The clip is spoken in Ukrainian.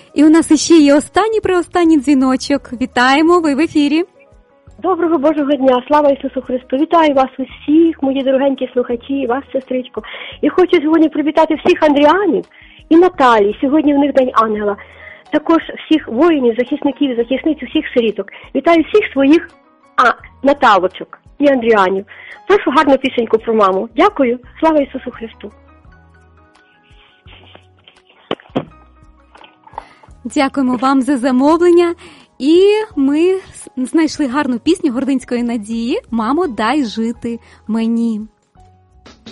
І у нас іще є останній дзвіночок. Вітаємо, ви в ефірі. Доброго Божого дня, слава Ісусу Христу. Вітаю вас усіх, мої дорогенькі слухачі, вас, сестричко. І хочу сьогодні привітати всіх Андріанів і Наталій. Сьогодні в них День Ангела. Також всіх воїнів, захисників, захисниць, усіх сиріток. Вітаю всіх своїх Наталочок і Андріанів. Прошу гарну пісеньку про маму. Дякую. Слава Ісусу Христу. Дякуємо вам за замовлення. І ми знайшли гарну пісню Гординської Надії «Мамо, дай жити мені».